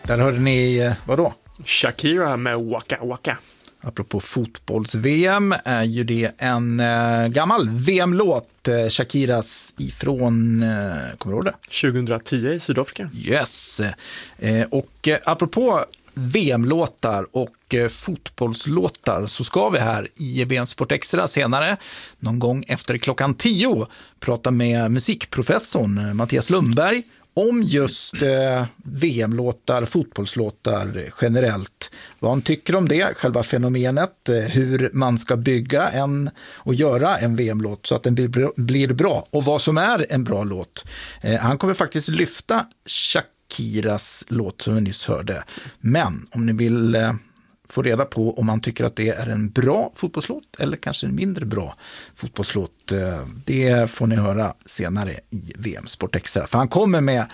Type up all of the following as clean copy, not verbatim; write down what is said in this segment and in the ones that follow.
Där hörde ni, vadå? Shakira med Waka Waka. Apropå fotbolls-VM är ju det en gammal VM-låt, Shakiras ifrån, kommer du ihåg det? 2010 i Sydafrika. Yes. Och apropå VM-låtar och fotbollslåtar så ska vi här i VM Sport Extra senare, någon gång efter klockan 10, prata med musikprofessorn Mattias Lundberg om just VM-låtar, fotbollslåtar generellt. Vad han tycker om det, själva fenomenet, hur man ska bygga och göra en VM-låt så att den blir bra och vad som är en bra låt. Han kommer faktiskt lyfta Shakiras låt som vi nyss hörde. Men om ni vill få reda på om man tycker att det är en bra fotbollslåt eller kanske en mindre bra fotbollslåt, det får ni höra senare i VM Sport Extra. För han kommer med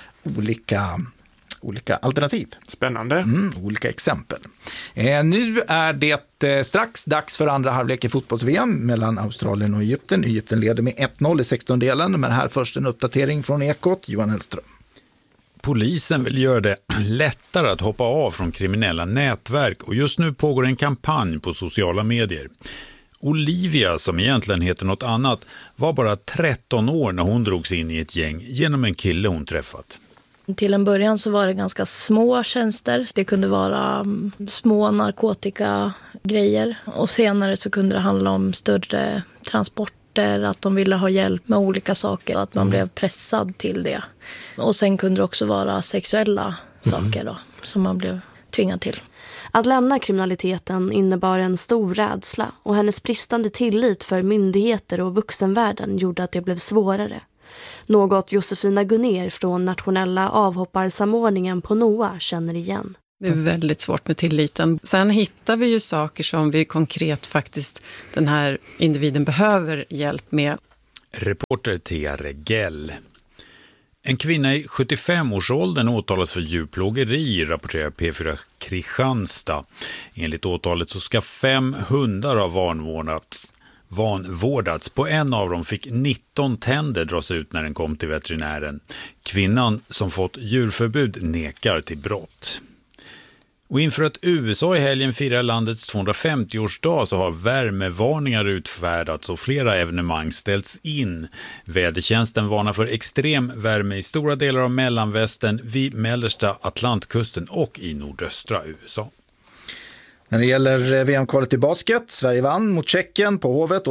olika alternativ. Spännande. Olika exempel. Nu är det strax dags för andra halvlek i fotbolls-VM mellan Australien och Egypten. Egypten leder med 1-0 i 16-delen, men här först en uppdatering från Ekot, Johan Hellström. Polisen vill göra det lättare att hoppa av från kriminella nätverk och just nu pågår en kampanj på sociala medier. Olivia, som egentligen heter något annat, var bara 13 år när hon drogs in i ett gäng genom en kille hon träffat. Till en början så var det ganska små tjänster. Det kunde vara små narkotikagrejer och senare så kunde det handla om större transporter, att de ville ha hjälp med olika saker, att man blev pressad till det. Och sen kunde det också vara sexuella saker då, som man blev tvingad till. Att lämna kriminaliteten innebar en stor rädsla och hennes bristande tillit för myndigheter och vuxenvärlden gjorde att det blev svårare. Något Josefina Gunner från nationella avhopparsamordningen på NOA känner igen. Det är väldigt svårt med tilliten. Sen hittar vi ju saker som vi konkret faktiskt den här individen behöver hjälp med. Reporter Thea Regell. En kvinna i 75-årsåldern åtalas för djurplågeri, rapporterar P4 Kristianstad. Enligt åtalet så ska 5 hundar ha vanvårdats. På en av dem fick 19 tänder dras ut när den kom till veterinären. Kvinnan som fått djurförbud nekar till brott. Och inför att USA i helgen firar landets 250-årsdag så har värmevarningar utfärdats och flera evenemang ställts in. Vädertjänsten varnar för extrem värme i stora delar av mellanvästern, vid mellersta Atlantkusten och i nordöstra USA. När det gäller VM-kvalet i basket, Sverige vann mot Tjeckien på Hovet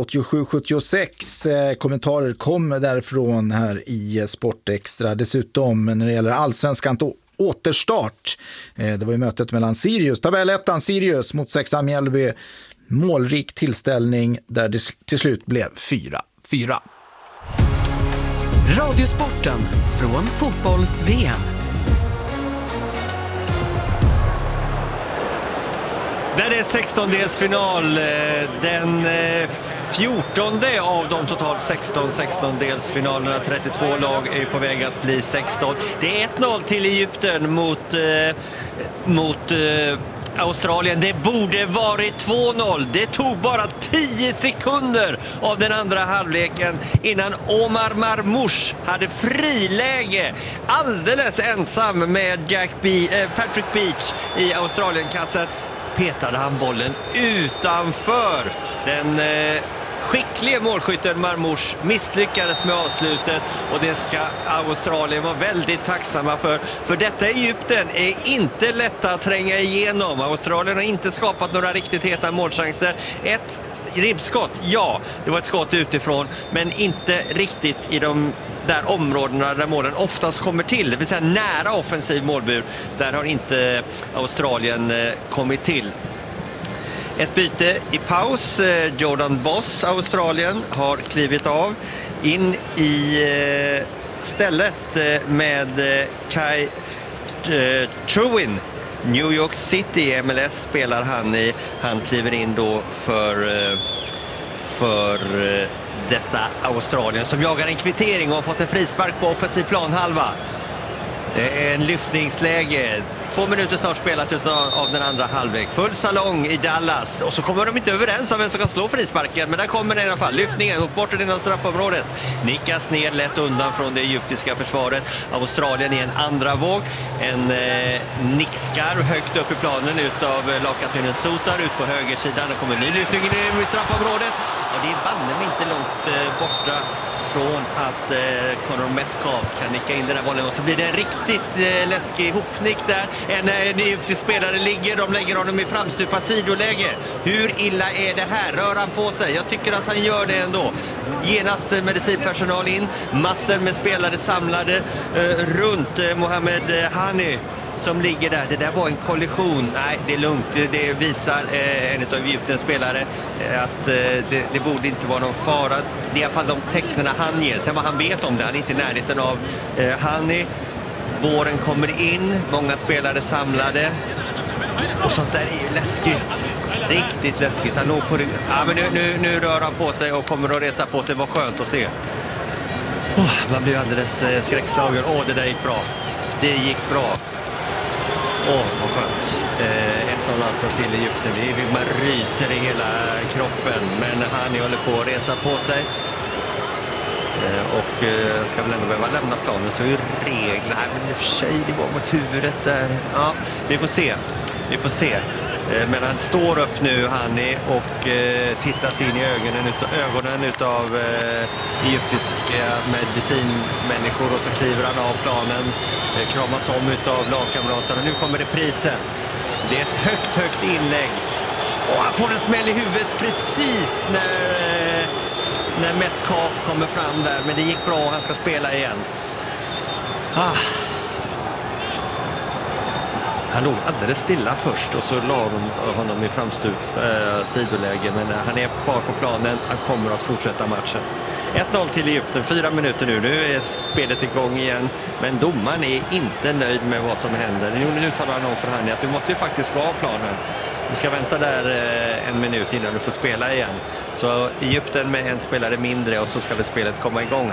87-76. Kommentarer kom därifrån här i Sport Extra. Dessutom när det gäller allsvenskan återstart. Det var ju mötet mellan Sirius, tabellettan Sirius mot 6an Mjällby. Målrik tillställning där det till slut blev 4-4. Radiosporten från fotbolls-VM. Där är 16-delsfinal, den 14:e av de totalt 16-delsfinalerna. 32 lag är på väg att bli 16. Det är 1-0 till Egypten mot Australien. Det borde varit 2-0. Det tog bara 10 sekunder av den andra halvleken innan Omar Marmoush hade friläge alldeles ensam med Patrick Beach i Australienkassen. Petade han bollen utanför. Den skickliga målskytten Marmoush misslyckades med avslutet och det ska Australien vara väldigt tacksamma för. För detta Egypten är inte lätta att tränga igenom. Australien har inte skapat några riktigt heta målchanser. Ett ribbskott, ja, det var ett skott utifrån, men inte riktigt i de där områdena där målen oftast kommer till, det vill säga nära offensiv målbur. Där har inte Australien kommit till. Ett byte i paus. Jordan Boss, Australien, har klivit av. In i stället med Kai Truin. New York City, MLS spelar han i. Han kliver in då för detta Australien som jagar en kvittering och har fått en frispark på offensiv planhalva. Det är en lyftningsläge. 2 minuter snart spelat av den andra halvlek. Full salong i Dallas. Och så kommer de inte överens om vem som kan slå frisparken. Men där kommer den i alla fall. Lyftningen mot bortre delen av straffområdet. Nickas ner lätt undan från det egyptiska försvaret. Australien i en andra våg. En nickskar högt upp i planen utav lagkaptenen Sotar ut på högersidan. Det kommer en ny lyftning i straffområdet. Och det är banne mig inte långt borta från att Connor Metcalf kan nicka in den här bollen. Och så blir det en riktigt läskig hopnick där. En egyptisk spelare ligger, de lägger honom i framstupat sidoläge. Hur illa är det här? Rör han på sig? Jag tycker att han gör det ändå. Genast medicinpersonal in. Massor med spelare samlade runt Mohamed Hani som ligger där. Det där var en kollision. Nej, det är lugnt. Det visar en av Egyptens spelare att det borde inte vara någon fara. Det är i alla fall de tecknena han ger. Sen vad han vet om det, han är inte i närheten av Hani. Våren kommer in, många spelare samlade. Och sånt där är ju läskigt. Riktigt läskigt. Han låg på det. Ja, men nu rör han på sig och kommer att resa på sig. Vad skönt att se. Man blir alldeles skräckslagen. Det där gick bra. Det gick bra. Vad skönt. 1-0 alltså till Egypten. Man ryser i hela kroppen. Men han håller på att resa på sig. Och ska väl ändå behöva lämna planen. Så är reglerna. Men i och för sig, det var mot huvudet där. Ja, vi får se. Men han står upp nu, Hani, och tittar sig in i ögonen utav egyptiska medicinmänniskor. Och så kliver han av planen. Kramas om utav lagkamraterna. Nu kommer reprisen. Det är ett högt inlägg. Och han får en smäll i huvudet precis när Metcalf kommer fram där. Men det gick bra och han ska spela igen. Han låg alldeles stilla först och så la de honom i framstup sidoläge. Men han är kvar på planen. Han kommer att fortsätta matchen. 1-0 till Egypten, 4 minuter nu. Nu är spelet igång igen. Men domaren är inte nöjd med vad som händer. Nu talar han om för Hani att du måste ju faktiskt gå av planen. Du ska vänta där 1 minut innan du får spela igen. Så Egypten med en spelare mindre och så ska väl spelet komma igång.